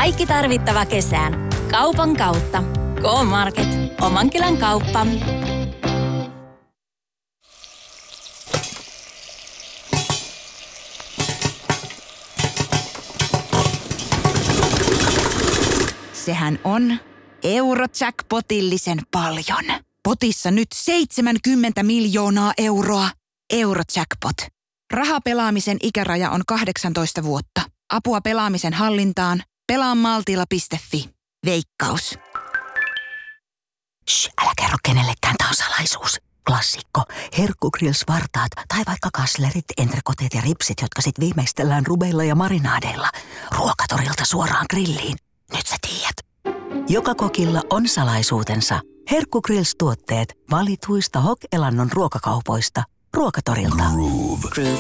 Kaikki tarvittava kesään. Kaupan kautta. K-Market. Oman kylän kauppa. Sehän on Eurojackpotillisen paljon. Potissa nyt 70 miljoonaa euroa. Eurojackpot. Rahapelaamisen ikäraja on 18 vuotta. Apua pelaamisen hallintaan. Pelaamaltilla.fi. Veikkaus. Shh, älä kerro kenellekään, tää on salaisuus. Klassikko. Herkkugrills-vartaat tai vaikka kaslerit, entrekoteet ja ripsit, jotka sit viimeistellään rubeilla ja marinaadeilla. Ruokatorilta suoraan grilliin. Nyt sä tiedät. Joka kokilla on salaisuutensa. Herkkugrills-tuotteet valituista Hok-elannon ruokakaupoista. Ruokatorilta. Groove